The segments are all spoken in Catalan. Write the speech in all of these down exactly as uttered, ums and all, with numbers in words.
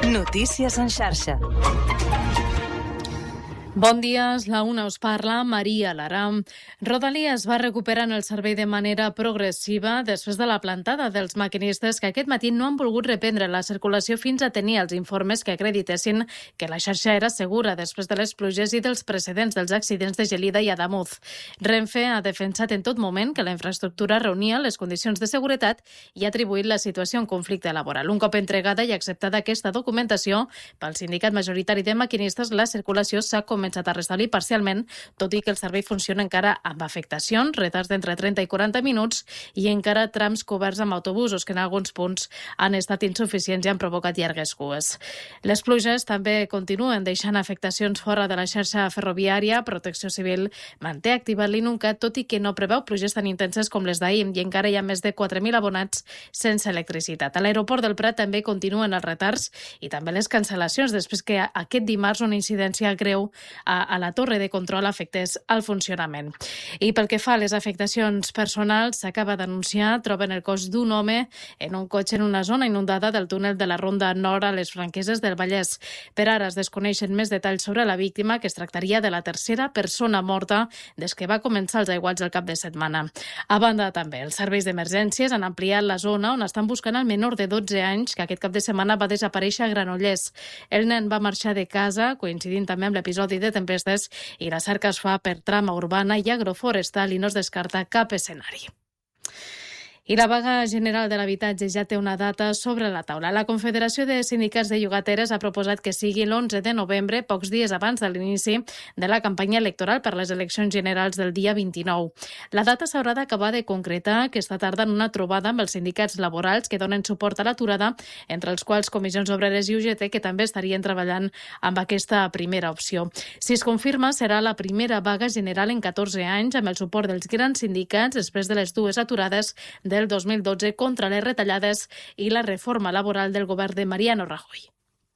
Notícies en xarxa. Bon dia, la una us parla, Maria Lara. Rodalies va recuperant el servei de manera progressiva després de la plantada dels maquinistes que aquest matí no han volgut reprendre la circulació fins a tenir els informes que acreditessin que la xarxa era segura després de les pluges i dels precedents dels accidents de Gelida i Adamuz. Renfe ha defensat en tot moment que la infraestructura reunia les condicions de seguretat i ha atribuït la situació a un conflicte laboral. Un cop entregada i acceptada aquesta documentació pel sindicat majoritari de maquinistes, la circulació s'ha començat començat a restablir parcialment, tot i que el servei funciona encara amb afectacions, retards d'entre trenta i quaranta minuts i encara trams coberts amb autobusos que en alguns punts han estat insuficients i han provocat llargues cues. Les pluges també continuen deixant afectacions fora de la xarxa ferroviària. Protecció Civil manté activat l'INUCAT, tot i que no preveu pluges tan intenses com les d'ahir i encara hi ha més de quatre mil abonats sense electricitat. A l'aeroport del Prat també continuen els retards i també les cancel·lacions després que aquest dimarts una incidència greu A, a la torre de control afectés el funcionament. I pel que fa a les afectacions personals, s'acaba d'anunciar, troben el cos d'un home en un cotxe en una zona inundada del túnel de la Ronda Nord a les Franqueses del Vallès. Per ara es desconeixen més detalls sobre la víctima, que es tractaria de la tercera persona morta des que va començar els aiguats el cap de setmana. A banda, també, els serveis d'emergències han ampliat la zona on estan buscant el menor de dotze anys que aquest cap de setmana va desaparèixer a Granollers. El nen va marxar de casa, coincidint també amb l'episodi de tempestes, i la cerca es fa per trama urbana i agroforestal i no es descarta cap escenari. I la vaga general de l'habitatge ja té una data sobre la taula. La Confederació de Sindicats de Llogateres ha proposat que sigui l'onze de novembre, pocs dies abans de l'inici de la campanya electoral per les eleccions generals del dia vint-i-nou. La data s'haurà d'acabar de concretar aquesta tarda en una trobada amb els sindicats laborals que donen suport a l'aturada, entre els quals Comissions Obreres i U G T, que també estarien treballant amb aquesta primera opció. Si es confirma, serà la primera vaga general en catorze anys amb el suport dels grans sindicats després de les dues aturades de del dos mil dotze contra les retallades i la reforma laboral del govern de Mariano Rajoy.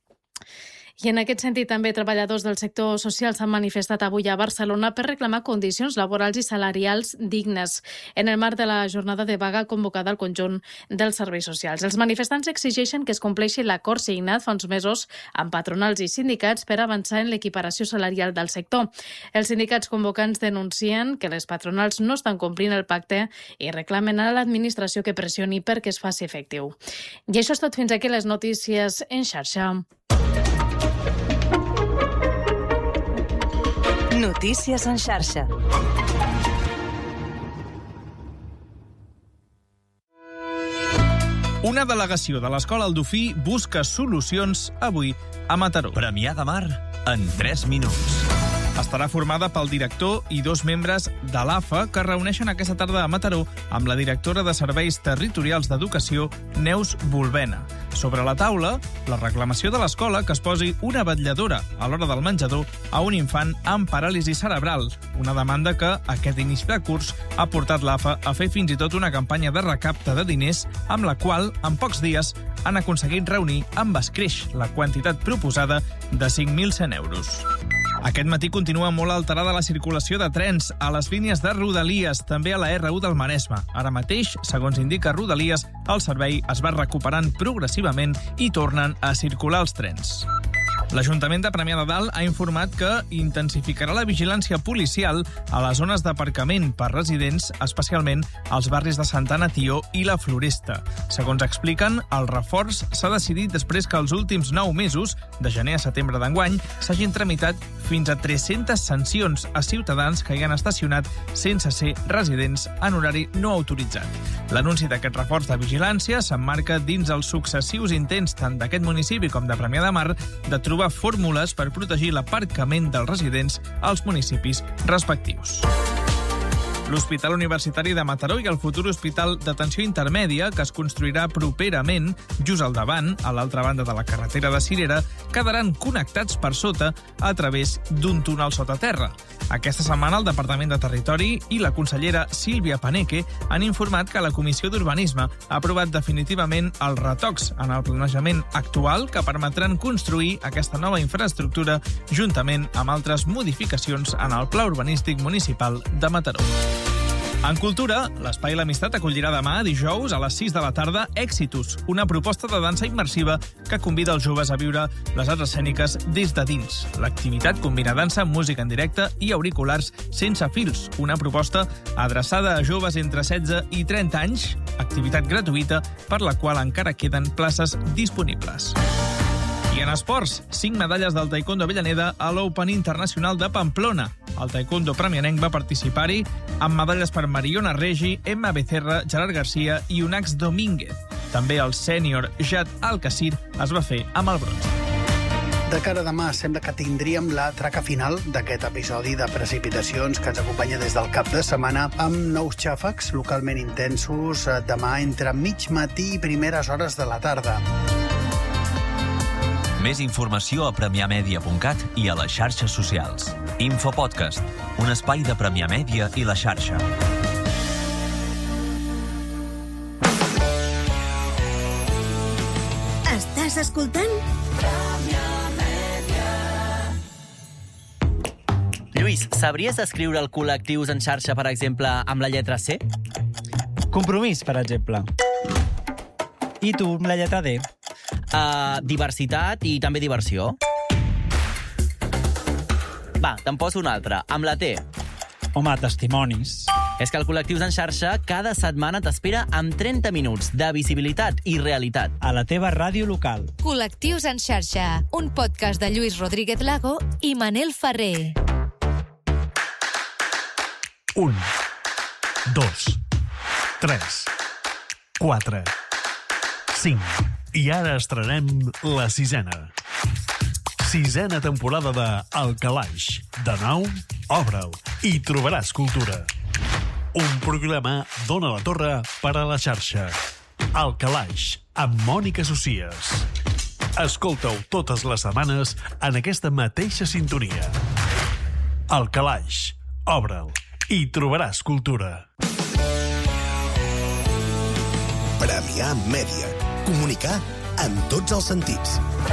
I en aquest sentit, també treballadors del sector social s'han manifestat avui a Barcelona per reclamar condicions laborals i salarials dignes en el marc de la jornada de vaga convocada al conjunt dels serveis socials. Els manifestants exigeixen que es compleixi l'acord signat fa uns mesos amb patronals i sindicats per avançar en l'equiparació salarial del sector. Els sindicats convocants denuncien que les patronals no estan complint el pacte i reclamen a l'administració que pressioni perquè es faci efectiu. I això és tot fins aquí les notícies en xarxa. Notícies en xarxa. Una delegació de l'Escola Aldofí busca solucions avui a Mataró. Premià de Mar en tres minuts. Estarà formada pel director i dos membres de l'A F A que es reuneixen aquesta tarda a Mataró amb la directora de Serveis Territorials d'Educació, Neus Volbena. Sobre la taula, la reclamació de l'escola que es posi una vetlladora a l'hora del menjador a un infant amb paràlisi cerebral, una demanda que aquest inici de curs ha portat l'A F A a fer fins i tot una campanya de recapte de diners amb la qual, en pocs dies, han aconseguit reunir amb escreix la quantitat proposada de cinc mil cent euros. Aquest matí continua molt alterada la circulació de trens a les línies de Rodalies, també a la erre u del Maresme. Ara mateix, segons indica Rodalies, el servei es va recuperant progressivament i tornen a circular els trens. L'Ajuntament de Premià de Dalt ha informat que intensificarà la vigilància policial a les zones d'aparcament per residents, especialment als barris de Santana Tió i la Floresta. Segons expliquen, el reforç s'ha decidit després que els últims nou mesos, de gener a setembre d'enguany, s'hagin tramitat fins a tres-centes sancions a ciutadans que hi han estacionat sense ser residents en horari no autoritzat. L'anunci d'aquest reforç de vigilància s'emmarca dins els successius intents tant d'aquest municipi com de Premià de Mar de trobar fórmules per protegir l'aparcament dels residents als municipis respectius. L'Hospital Universitari de Mataró i el futur Hospital d'Atenció Intermèdia, que es construirà properament, just al davant, a l'altra banda de la carretera de Cirera, quedaran connectats per sota a través d'un túnel sota terra. Aquesta setmana el Departament de Territori i la consellera Sílvia Paneque han informat que la Comissió d'Urbanisme ha aprovat definitivament els retocs en el planejament actual que permetran construir aquesta nova infraestructura juntament amb altres modificacions en el Pla Urbanístic Municipal de Mataró. En cultura, l'Espai L'Amistat acollirà demà, dijous, a les sis de la tarda, Exitus, una proposta de dansa immersiva que convida els joves a viure les arts escèniques des de dins. L'activitat combina dansa, música en directe i auriculars sense fils, una proposta adreçada a joves entre setze i trenta anys, activitat gratuïta per la qual encara queden places disponibles. I en esports, cinc medalles del taekwondo Avellaneda a l'Open Internacional de Pamplona. El taekwondo premianenc va participar-hi amb medalles per Mariona Regi, Emma Becerra, Gerard Garcia i Unax Domínguez. També el sènior Jad Alcacir es va fer amb el bronze. De cara a demà, sembla que tindríem la traca final d'aquest episodi de precipitacions que ens acompanya des del cap de setmana amb nous xàfecs localment intensos demà entre mig matí i primeres hores de la tarda. Més informació a premià mèdia punt cat i a les xarxes socials. Infopodcast, un espai de Premià Mèdia i la xarxa. Estàs escoltant? Lluís, sabries escriure el col·lectius en xarxa, per exemple, amb la lletra C? Compromís, per exemple. I tu, amb la lletra D? Uh, diversitat i també diversió. Va, te'n poso una altra, amb la T. Home, testimonis. És que el Col·lectius en xarxa cada setmana t'espera amb trenta minuts de visibilitat i realitat. A la teva ràdio local. Col·lectius en xarxa, un podcast de Lluís Rodríguez Lago i Manel Ferrer. Un, dos, tres, quatre, cinc. I ara estrenem la sisena. Sisena temporada de El Calaix. De nou, obre'l i trobaràs cultura. Un programa d'Ona la Torre per a la xarxa. El Calaix, amb Mònica Socies. Escolta-ho totes les setmanes en aquesta mateixa sintonia. El Calaix, obre'l i trobaràs cultura. Premià Mèdia. Comunicar en tots els sentits.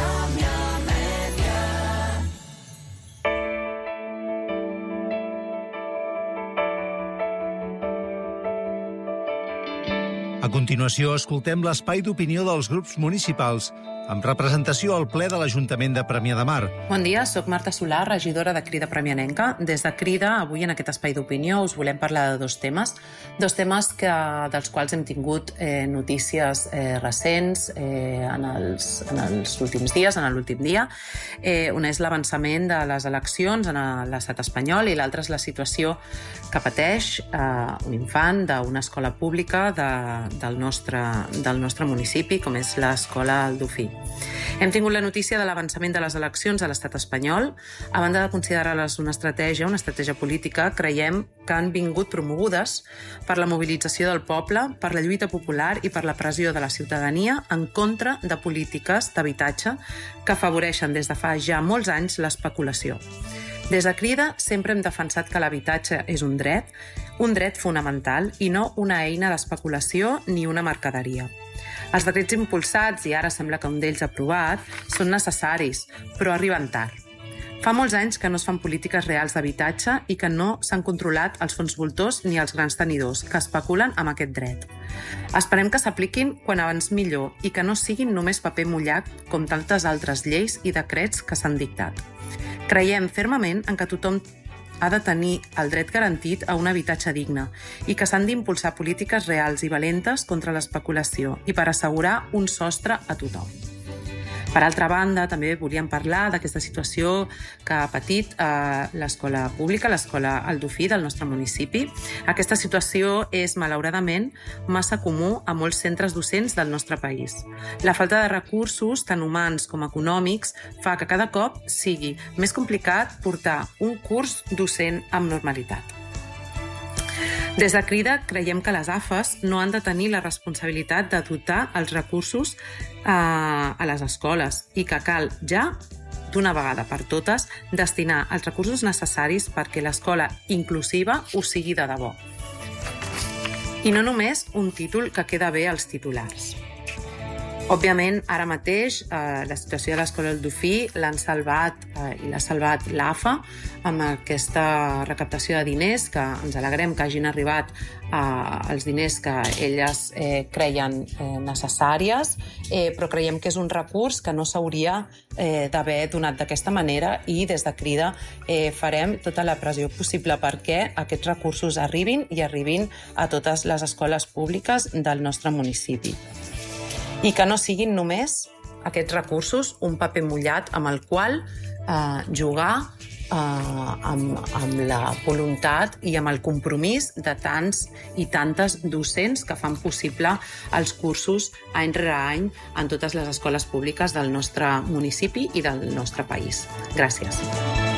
A continuació, escoltem l'espai d'opinió dels grups municipals amb representació al ple de l'Ajuntament de Premià de Mar. Bon dia, soc Marta Solà, regidora de Crida Premianenca. Des de Crida, avui en aquest espai d'opinió us volem parlar de dos temes, dos temes que, dels quals hem tingut eh, notícies eh, recents eh, en, els, en els últims dies, en l'últim dia. Eh, una és l'avançament de les eleccions en l'estat espanyol i l'altra és la situació que pateix eh, un infant d'una escola pública de, del, nostre, del nostre municipi, com és l'escola El Dofí. Hem tingut la notícia de l'avançament de les eleccions a l'estat espanyol. A banda de considerar-les una estratègia, una estratègia política, creiem que han vingut promogudes per la mobilització del poble, per la lluita popular i per la pressió de la ciutadania en contra de polítiques d'habitatge que afavoreixen des de fa ja molts anys l'especulació. Des de Crida sempre hem defensat que l'habitatge és un dret, un dret fonamental i no una eina d'especulació ni una mercaderia. Els decrets impulsats, i ara sembla que un d'ells aprovat, són necessaris, però arriben tard. Fa molts anys que no es fan polítiques reals d'habitatge i que no s'han controlat els fons voltors ni els grans tenidors que especulen amb aquest dret. Esperem que s'apliquin quan abans millor i que no siguin només paper mullat com tantes altres lleis i decrets que s'han dictat. Creiem fermament en que tothom ha de tenir el dret garantit a un habitatge digne i que s'han d'impulsar polítiques reals i valentes contra l'especulació i per assegurar un sostre a tothom. Per altra banda, també volíem parlar d'aquesta situació que ha patit eh, l'escola pública, l'escola El Dofí del nostre municipi. Aquesta situació és, malauradament, massa comú a molts centres docents del nostre país. La falta de recursos, tant humans com econòmics, fa que cada cop sigui més complicat portar un curs docent amb normalitat. Des de Crida creiem que les A F Es no han de tenir la responsabilitat de dotar els recursos eh, a les escoles i que cal ja, d'una vegada per totes, destinar els recursos necessaris perquè l'escola inclusiva ho sigui de debò. I no només un títol que queda bé als titulars. Òbviament, ara mateix, eh, la situació de l'Escola El Dofí l'han salvat eh, i l'ha salvat l'A F A amb aquesta recaptació de diners, que ens alegrem que hagin arribat eh, els diners que elles eh, creien eh, necessàries, eh, però creiem que és un recurs que no s'hauria eh, d'haver donat d'aquesta manera i des de Crida eh, farem tota la pressió possible perquè aquests recursos arribin i arribin a totes les escoles públiques del nostre municipi. I que no siguin només aquests recursos un paper mullat amb el qual eh, jugar eh, amb, amb la voluntat i amb el compromís de tants i tantes docents que fan possible els cursos any rere any en totes les escoles públiques del nostre municipi i del nostre país. Gràcies.